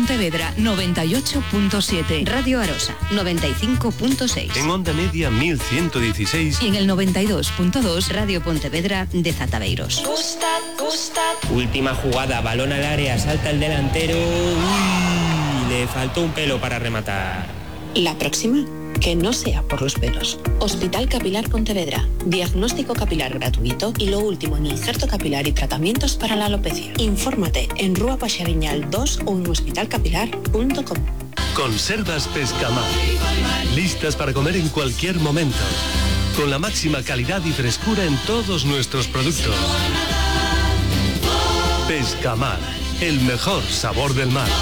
Pontevedra 98.7. Radio Arosa 95.6. En onda media 1116. Y en el 92.2 Radio Pontevedra de Zataveiros. Última jugada, balón al área, salta el delantero. Uy, le faltó un pelo para rematar. La próxima, que no sea por los pelos. Hospital Capilar Pontevedra. Diagnóstico capilar gratuito y lo último en injerto capilar y tratamientos para la alopecia. Infórmate en Rúa Paxariñal 2 o en hospitalcapilar.com. Conservas Pescamar. Listas para comer en cualquier momento. Con la máxima calidad y frescura en todos nuestros productos. Pescamar, el mejor sabor del mar.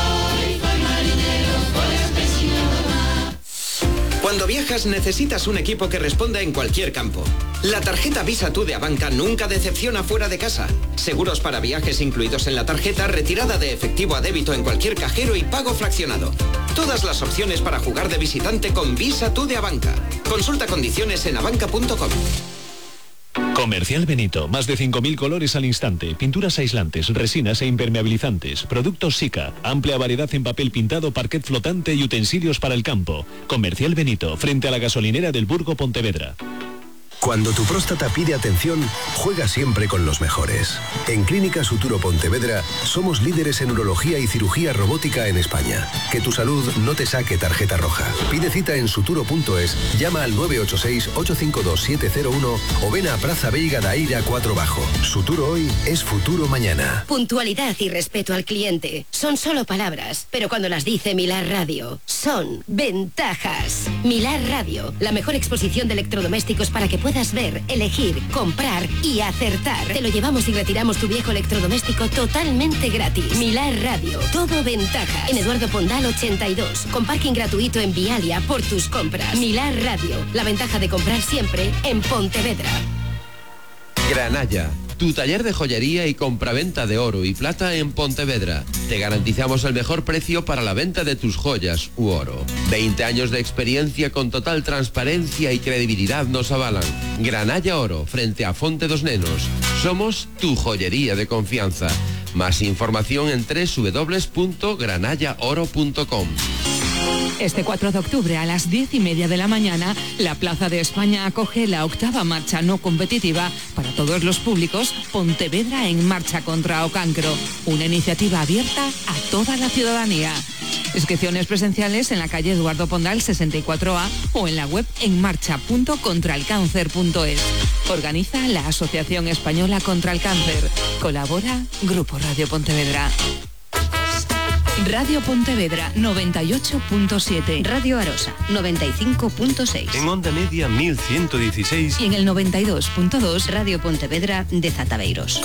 Cuando viajas necesitas un equipo que responda en cualquier campo. La tarjeta Visa Tú de Abanca nunca decepciona fuera de casa. Seguros para viajes incluidos en la tarjeta, retirada de efectivo a débito en cualquier cajero y pago fraccionado. Todas las opciones para jugar de visitante con Visa Tú de Abanca. Consulta condiciones en abanca.com. Comercial Benito, más de 5.000 colores al instante, pinturas aislantes, resinas e impermeabilizantes, productos Sika, amplia variedad en papel pintado, parquet flotante y utensilios para el campo. Comercial Benito, frente a la gasolinera del Burgo Pontevedra. Cuando tu próstata pide atención, juega siempre con los mejores. En Clínica Suturo Pontevedra somos líderes en urología y cirugía robótica en España. Que tu salud no te saque tarjeta roja. Pide cita en suturo.es, llama al 986-852-701 o ven a Praza Veiga da Ira 4 Bajo. Suturo hoy es futuro mañana. Puntualidad y respeto al cliente son solo palabras, pero cuando las dice Milar Radio, son ventajas. Milar Radio, la mejor exposición de electrodomésticos para que puedas ver, elegir, comprar y acertar. Te lo llevamos y retiramos tu viejo electrodoméstico totalmente gratis. Milar Radio, todo ventaja. En Eduardo Pondal 82, con parking gratuito en Vialia por tus compras. Milar Radio, la ventaja de comprar siempre en Pontevedra. Granalla, tu taller de joyería y compraventa de oro y plata en Pontevedra. Te garantizamos el mejor precio para la venta de tus joyas u oro. 20 años de experiencia con total transparencia y credibilidad nos avalan. Granalla Oro, frente a Fonte dos Nenos. Somos tu joyería de confianza. Más información en www.granallaoro.com. Este 4 de octubre a las 10:30 de la mañana, la Plaza de España acoge la 8ª marcha no competitiva para todos los públicos Pontevedra en marcha contra o cancro, una iniciativa abierta a toda la ciudadanía. Inscripciones presenciales en la calle Eduardo Pondal 64A o en la web enmarcha.contralcáncer.es. Organiza la Asociación Española contra el Cáncer. Colabora Grupo Radio Pontevedra. Radio Pontevedra 98.7. Radio Arosa 95.6. En onda media 1116. Y en el 92.2 Radio Pontevedra de Zataveiros.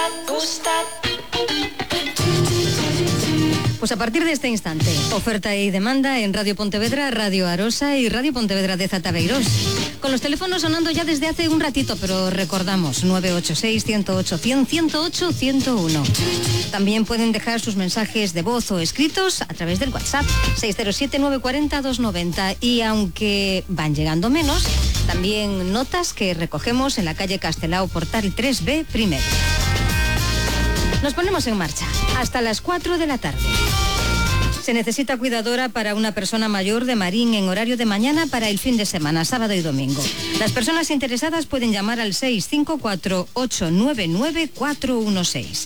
Pues a partir de este instante, oferta y demanda en Radio Pontevedra, Radio Arosa y Radio Pontevedra de Zataveiros. Con los teléfonos sonando ya desde hace un ratito, pero recordamos 986-108-100, 108-101. También pueden dejar sus mensajes de voz o escritos a través del WhatsApp 607-940-290. Y aunque van llegando menos, también notas que recogemos en la calle Castelao Portal 3B primero. Nos ponemos en marcha hasta las 4 de la tarde. Se necesita cuidadora para una persona mayor de Marín en horario de mañana para el fin de semana, sábado y domingo. Las personas interesadas pueden llamar al 654-899-416.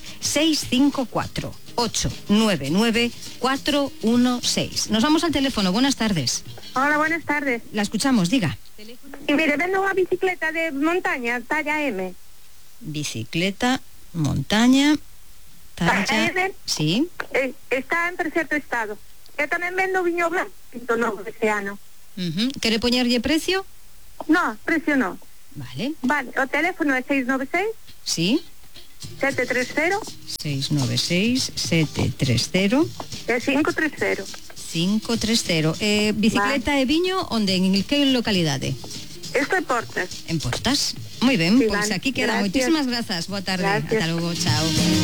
654-899-416. Nos vamos al teléfono. Buenas tardes. Hola, buenas tardes. La escuchamos, diga. Y mire, vendo una bicicleta de montaña, talla M. Bicicleta, montaña... Talla, sí. Está en perfecto estado. Yo también vendo viño blanco, tinto novo ese ano. ¿Quiere ponerle precio? No, precio no. Vale. Vale, o teléfono es 696. Sí. 730. 696 730. 530. 530. Bicicleta e viño, onde, en que localidade? Esto en Portas. En Portas. Muy bien, sí, pues vale. Aquí queda. Gracias. Muchísimas gracias. Boa tarde. Gracias. Hasta luego. Chao.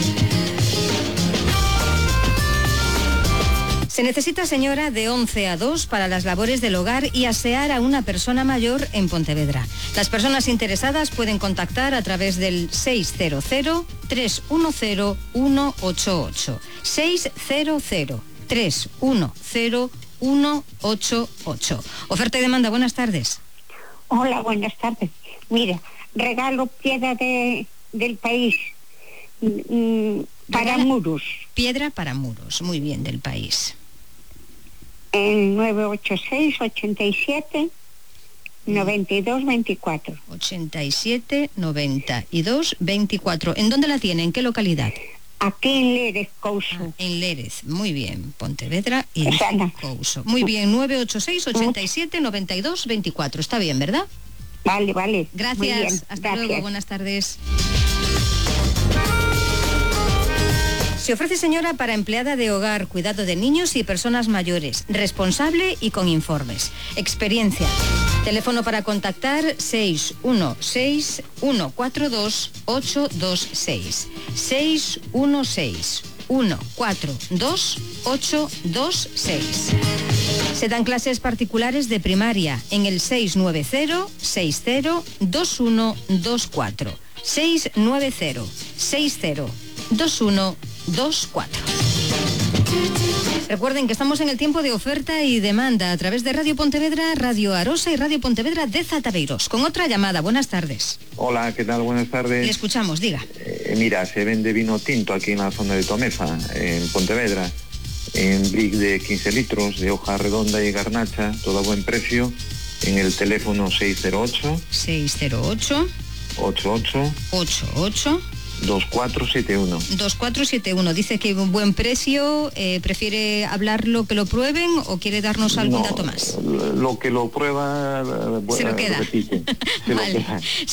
Se necesita señora de 11 a 2 para las labores del hogar y asear a una persona mayor en Pontevedra. Las personas interesadas pueden contactar a través del 600-310-188. 600-310-188. 310-188. Oferta y demanda, buenas tardes. Hola, buenas tardes. Mira, regalo piedra del país para muros. Piedra para muros, muy bien, del país. El 986-87-92-24. 87-92-24. ¿En dónde la tiene? ¿En qué localidad? Aquí en Lérez, Couso. En Lérez, muy bien. Pontevedra y Couso. Muy bien, 986-87-92-24. Está bien, ¿verdad? Vale. Gracias. Muy bien. Hasta Gracias. luego, buenas tardes. Se ofrece, señora, para empleada de hogar, cuidado de niños y personas mayores, responsable y con informes. Experiencia. Teléfono para contactar 616-142-826. 616-142-826. Se dan clases particulares de primaria en el 690-60-2124. 690-60-2124. Recuerden que estamos en el tiempo de oferta y demanda a través de Radio Pontevedra, Radio Arosa y Radio Pontevedra de Zataveiros. Con otra llamada, buenas tardes. Hola, ¿qué tal? Buenas tardes. Le escuchamos, diga. Mira, se vende vino tinto aquí en la zona de Tomeza, en Pontevedra, en brick de 15 litros, de hoja redonda y garnacha, todo a buen precio, en el teléfono 608 88 2471. 2471. Dice que un buen precio. ¿Prefiere hablarlo, que lo prueben, o quiere darnos algún dato más? Lo que lo prueba se lo queda. Vale.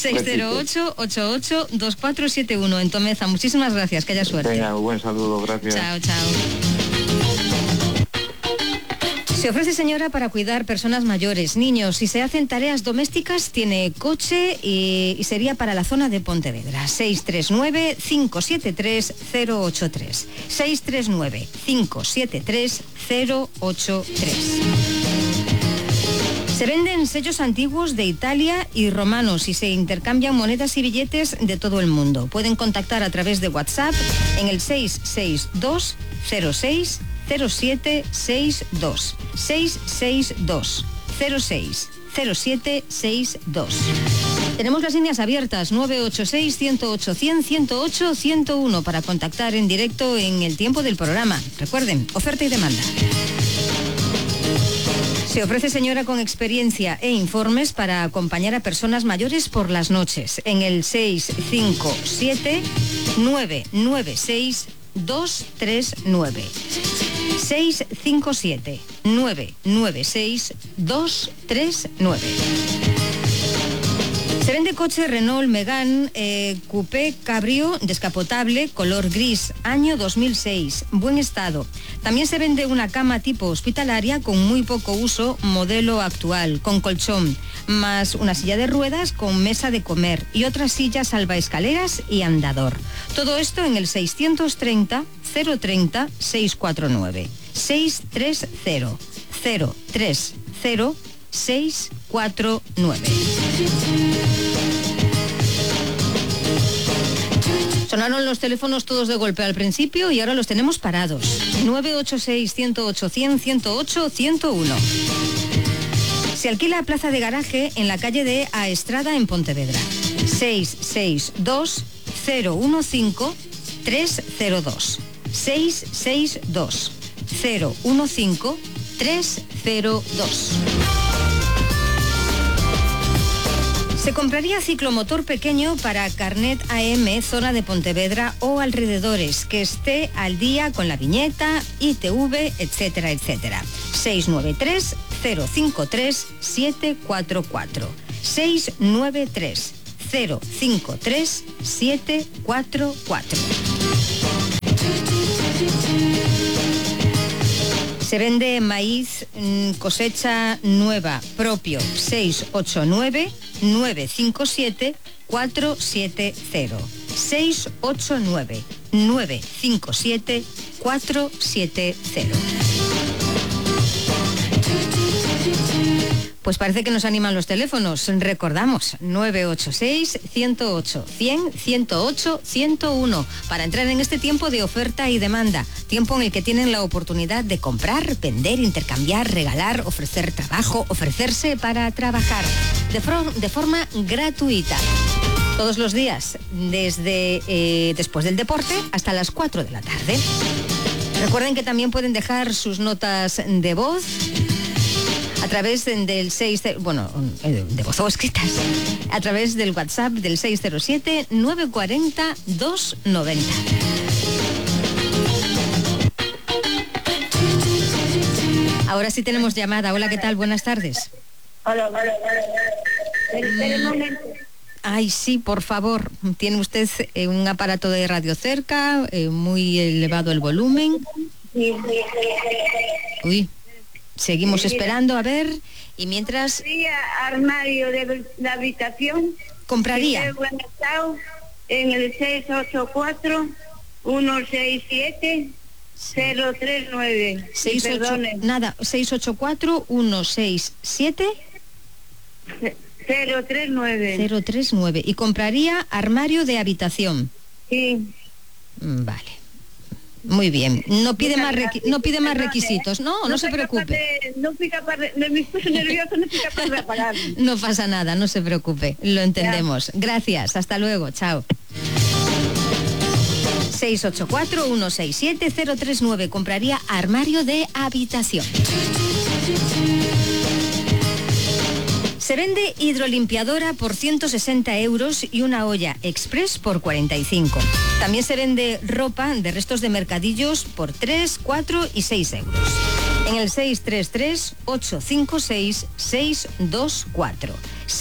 608-88-2471 en Tomeza. Muchísimas gracias, que haya suerte. Venga, buen saludo, gracias. Chao. Se ofrece, señora, para cuidar personas mayores, niños. Si se hacen tareas domésticas, tiene coche y sería para la zona de Pontevedra. 639-573-083. 639-573-083. Se venden sellos antiguos de Italia y romanos y se intercambian monedas y billetes de todo el mundo. Pueden contactar a través de WhatsApp en el 662 06 0762 662 06 0762. Tenemos las líneas abiertas 986 108 100 108 101 para contactar en directo en el tiempo del programa. Recuerden, oferta y demanda. Se ofrece, señora, con experiencia e informes para acompañar a personas mayores por las noches en el 657 996 239. 657-996-239. Se vende coche Renault Megane Coupé Cabrio descapotable, color gris, año 2006, buen estado. También se vende una cama tipo hospitalaria con muy poco uso, modelo actual, con colchón, más una silla de ruedas con mesa de comer y otras sillas salvaescaleras y andador. Todo esto en el 630 030 649. 630 030 649. Sonaron los teléfonos todos de golpe al principio y ahora los tenemos parados. 986 108 100 108 101. Se alquila plaza de garaje en la calle de Aestrada en Pontevedra. 662 015 302. 662 015 302. Se compraría ciclomotor pequeño para Carnet AM, zona de Pontevedra o alrededores, que esté al día con la viñeta, ITV, etcétera, etcétera. 693 053 744. 693 053 744. Se vende maíz cosecha nueva, propio, 689 957 470. 689 957 470. Pues parece que nos animan los teléfonos. Recordamos, 986-108-100-108-101 para entrar en este tiempo de oferta y demanda. Tiempo en el que tienen la oportunidad de comprar, vender, intercambiar, regalar, ofrecer trabajo, ofrecerse para trabajar de forma gratuita. Todos los días, desde después del deporte hasta las 4 de la tarde. Recuerden que también pueden dejar sus notas de voz a través del de voz o escritas, a través del WhatsApp del 607-940-290. Ahora sí tenemos llamada. Hola, ¿qué tal? Buenas tardes. Hola. Espera un momento. Ay, sí, por favor. ¿Tiene usted un aparato de radio cerca? Muy elevado el volumen. Uy. Seguimos esperando, a ver, y mientras... Armario de la habitación. ¿Compraría? En el 684-167-039. Perdone. Nada, 684-167... 039. ¿Y compraría armario de habitación? Sí. Vale. Muy bien. No pide más requisitos. No se preocupe. No fui capaz de... Me puse nervioso, no fui capaz de apagar. No pasa nada, no se preocupe. Lo entendemos. Gracias. Hasta luego. Chao. 684-167-039. Compraría armario de habitación. Se vende hidrolimpiadora por 160 euros y una olla express por 45. También se vende ropa de restos de mercadillos por 3, 4 y 6 euros. En el 633-856-624.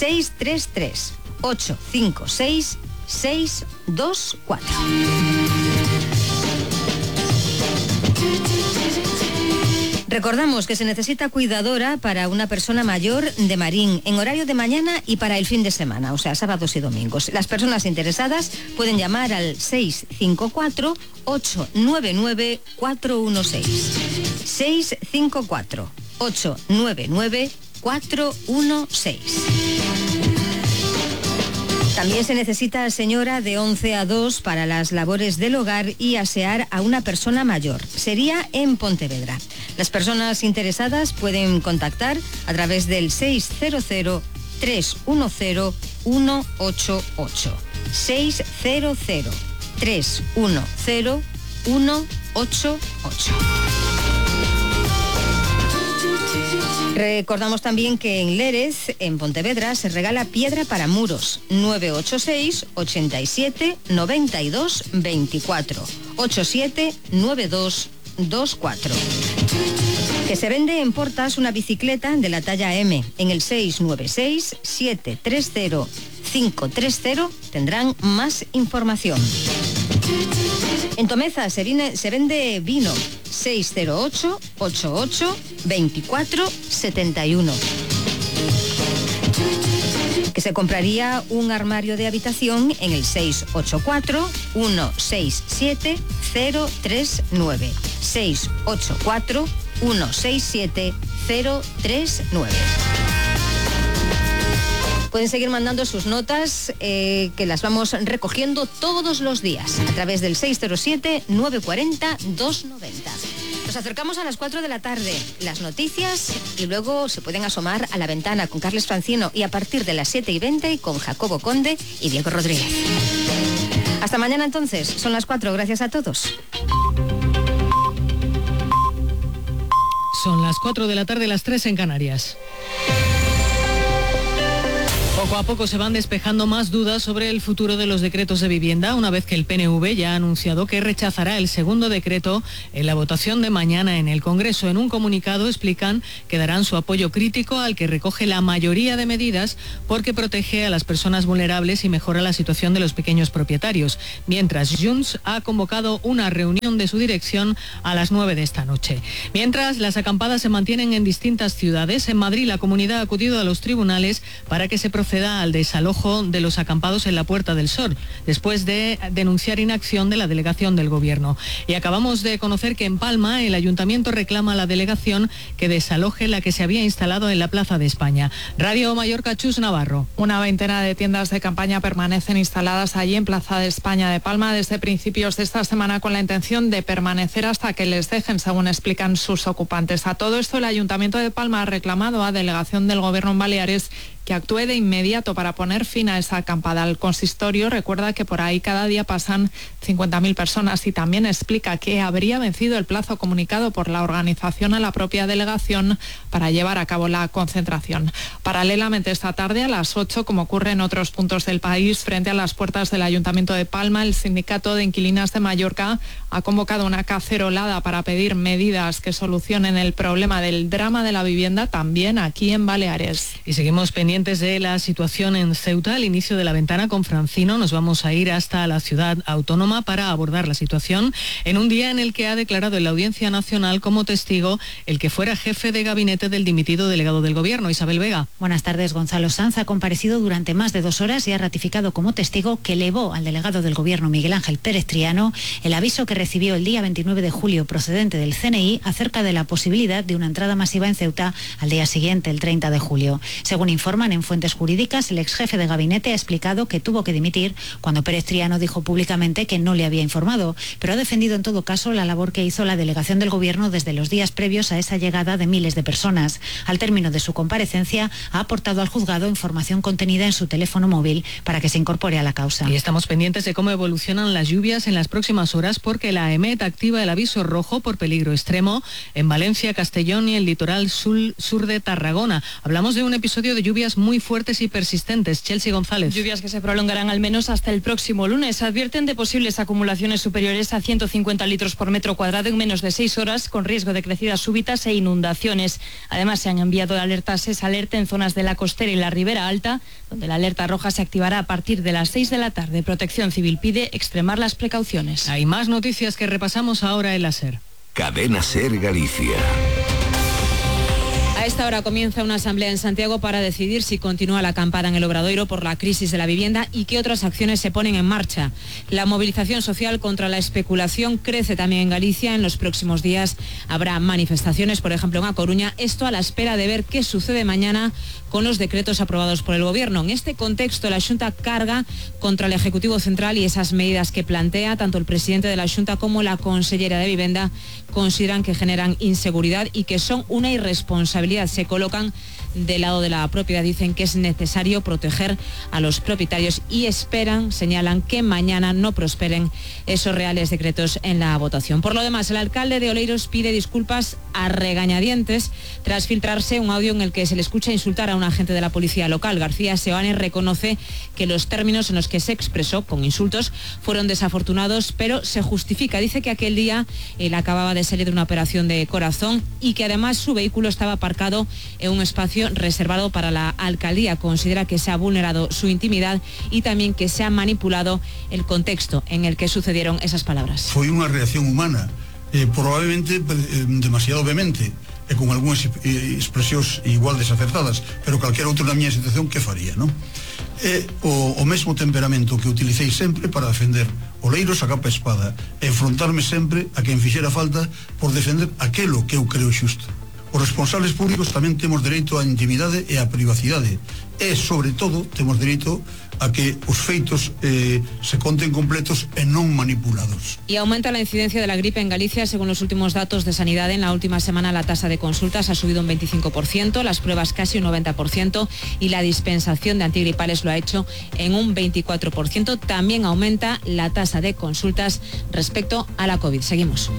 633-856-624. Recordamos que se necesita cuidadora para una persona mayor de Marín en horario de mañana y para el fin de semana, o sea, sábados y domingos. Las personas interesadas pueden llamar al 654-899-416. 654-899-416. También se necesita señora de 11 a 2 para las labores del hogar y asear a una persona mayor. Sería en Pontevedra. Las personas interesadas pueden contactar a través del 600-310-188. 600-310-188. Recordamos también que en Lérez, en Pontevedra, se regala piedra para muros. 986 87 92 24. 87 92 24. Que se vende en Portas una bicicleta de la talla M. En el 696 730 530 tendrán más información. En Tomeza se vende vino. 608 88 24 71. Que se compraría un armario de habitación en el 684 167 039. 684 167 039. Pueden seguir mandando sus notas, que las vamos recogiendo todos los días a través del 607-940-290. Nos acercamos a las 4 de la tarde, las noticias, y luego se pueden asomar a la ventana con Carles Francino, y a partir de las 7:20 con Jacobo Conde y Diego Rodríguez. Hasta mañana entonces, son las 4, gracias a todos. Son las 4 de la tarde, las 3 en Canarias. Poco a poco se van despejando más dudas sobre el futuro de los decretos de vivienda, una vez que el PNV ya ha anunciado que rechazará el segundo decreto en la votación de mañana en el Congreso. En un comunicado explican que darán su apoyo crítico al que recoge la mayoría de medidas porque protege a las personas vulnerables y mejora la situación de los pequeños propietarios. Mientras, Junts ha convocado una reunión de su dirección a las 9 de esta noche. Mientras, las acampadas se mantienen en distintas ciudades. En Madrid, la comunidad ha acudido a los tribunales para que se proceda proceda al desalojo de los acampados en la Puerta del Sol, después de denunciar inacción de la delegación del Gobierno. Y acabamos de conocer que en Palma el Ayuntamiento reclama a la delegación que desaloje la que se había instalado en la Plaza de España. Radio Mallorca, Chus Navarro. Una veintena de tiendas de campaña permanecen instaladas allí en Plaza de España de Palma desde principios de esta semana con la intención de permanecer hasta que les dejen, según explican sus ocupantes. A todo esto, el Ayuntamiento de Palma ha reclamado a delegación del Gobierno en Baleares que actúe de inmediato para poner fin a esa acampada. El consistorio recuerda que por ahí cada día pasan 50.000 personas y también explica que habría vencido el plazo comunicado por la organización a la propia delegación para llevar a cabo la concentración. Paralelamente, esta tarde a las 8, como ocurre en otros puntos del país, frente a las puertas del Ayuntamiento de Palma, el Sindicato de Inquilinas de Mallorca ha convocado una cacerolada para pedir medidas que solucionen el problema del drama de la vivienda también aquí en Baleares. Y seguimos pendientes de la situación en Ceuta. Al inicio de la ventana con Francino nos vamos a ir hasta la ciudad autónoma para abordar la situación en un día en el que ha declarado en la Audiencia Nacional como testigo el que fuera jefe de gabinete del dimitido delegado del Gobierno, Isabel Vega. Buenas tardes. Gonzalo Sanz ha comparecido durante más de 2 horas y ha ratificado como testigo que elevó al delegado del Gobierno, Miguel Ángel Pérez Triano, el aviso que recibió el día 29 de julio procedente del CNI acerca de la posibilidad de una entrada masiva en Ceuta al día siguiente, el 30 de julio. Según informan en fuentes jurídicas, el ex jefe de gabinete ha explicado que tuvo que dimitir cuando Pérez Triano dijo públicamente que no le había informado, pero ha defendido en todo caso la labor que hizo la delegación del Gobierno desde los días previos a esa llegada de miles de personas. Al término de su comparecencia, ha aportado al juzgado información contenida en su teléfono móvil para que se incorpore a la causa. Y estamos pendientes de cómo evolucionan las lluvias en las próximas horas porque la EMET activa el aviso rojo por peligro extremo en Valencia, Castellón y el litoral sur de Tarragona. Hablamos de un episodio de lluvias muy fuertes y persistentes. Chelsea González. Lluvias que se prolongarán al menos hasta el próximo lunes. Advierten de posibles acumulaciones superiores a 150 litros por metro cuadrado en menos de 6 horas, con riesgo de crecidas súbitas e inundaciones. Además, se han enviado alertas alerta en zonas de la costera y la ribera alta, donde la alerta roja se activará a partir de las 6 de la tarde. Protección Civil pide extremar las precauciones. Hay más noticias que repasamos ahora en la SER. Cadena SER Galicia. A esta hora comienza una asamblea en Santiago para decidir si continúa la acampada en el Obradoiro por la crisis de la vivienda y qué otras acciones se ponen en marcha. La movilización social contra la especulación crece también en Galicia. En los próximos días habrá manifestaciones, por ejemplo en A Coruña, esto a la espera de ver qué sucede mañana con los decretos aprobados por el Gobierno. En este contexto, la Xunta carga contra el Ejecutivo Central y esas medidas que plantea. Tanto el presidente de la Xunta como la consellera de Vivienda consideran que generan inseguridad y que son una irresponsabilidad. Se colocan del lado de la propiedad, dicen que es necesario proteger a los propietarios y señalan que mañana no prosperen esos reales decretos en la votación. Por lo demás, el alcalde de Oleiros pide disculpas a regañadientes tras filtrarse un audio en el que se le escucha insultar a un agente de la policía local. García Seoane reconoce que los términos en los que se expresó con insultos fueron desafortunados, pero se justifica. Dice que aquel día él acababa de salir de una operación de corazón y que además su vehículo estaba aparcado en un espacio reservado para la alcaldía. Considera que se ha vulnerado su intimidad y también que se ha manipulado el contexto en el que sucedieron esas palabras. Foi unha reacción humana, probablemente demasiado vehemente, e con algunhas expresións igual desacertadas, pero calquera outro na miña situación que faría, non? É o mesmo temperamento que utilicei sempre para defender Oleiros a capa e espada, e enfrontarme sempre a quen fixera falta por defender aquelo que eu creo xusto. Os responsables públicos tamén temos dereito á intimidade e á privacidade e, sobre todo, temos dereito a que os feitos se conten completos e non manipulados. Y aumenta la incidencia de la gripe en Galicia. Según los últimos datos de Sanidad, en la última semana la tasa de consultas ha subido un 25%, las pruebas casi un 90% y la dispensación de antigripales lo ha hecho en un 24%. También aumenta la tasa de consultas respecto a la COVID. Seguimos.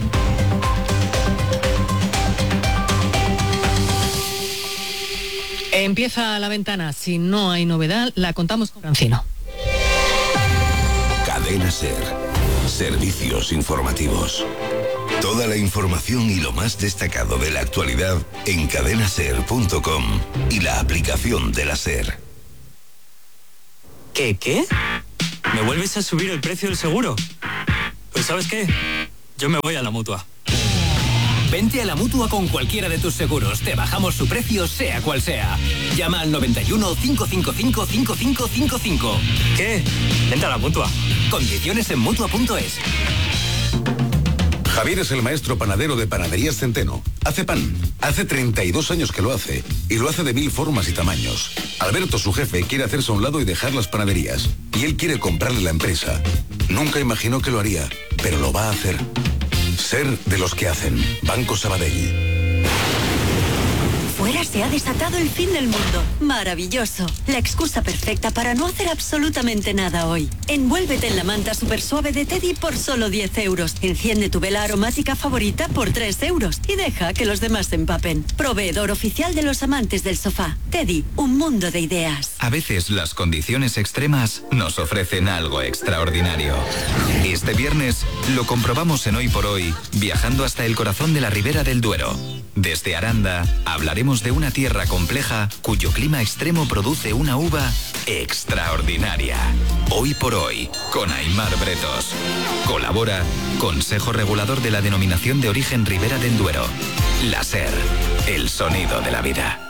Empieza la ventana. Si no hay novedad, la contamos con Francino. Cadena SER. Servicios informativos. Toda la información y lo más destacado de la actualidad en cadenaser.com y la aplicación de la SER. ¿Qué? ¿Me vuelves a subir el precio del seguro? Pues ¿sabes qué? Yo me voy a la Mutua. Vente a la Mutua con cualquiera de tus seguros. Te bajamos su precio, sea cual sea. Llama al 91 555 5555. ¿Qué? Vente a la Mutua. Condiciones en Mutua.es. Javier es el maestro panadero de Panaderías Centeno. Hace pan. Hace 32 años que lo hace. Y lo hace de 1000 formas y tamaños. Alberto, su jefe, quiere hacerse a un lado y dejar las panaderías. Y él quiere comprarle la empresa. Nunca imaginó que lo haría, pero lo va a hacer. Ser de los que hacen. Banco Sabadell. Fuera se ha desatado el fin del mundo. Maravilloso. La excusa perfecta para no hacer absolutamente nada hoy. Envuélvete en la manta super suave de Teddy por solo 10 euros. Enciende tu vela aromática favorita por 3 euros. Y deja que los demás se empapen. Proveedor oficial de los amantes del sofá. Teddy, un mundo de ideas. A veces las condiciones extremas nos ofrecen algo extraordinario. Este viernes lo comprobamos en Hoy por Hoy, viajando hasta el corazón de la Ribera del Duero. Desde Aranda hablaremos de una tierra compleja cuyo clima extremo produce una uva extraordinaria. Hoy por Hoy, con Aimar Bretos. Colabora Consejo Regulador de la Denominación de Origen Ribera del Duero. La SER, el sonido de la vida.